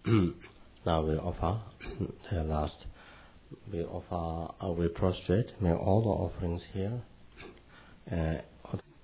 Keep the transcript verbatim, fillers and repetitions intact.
Now we offer the last. We offer, uh, we prostrate, make all the offerings here. Uh,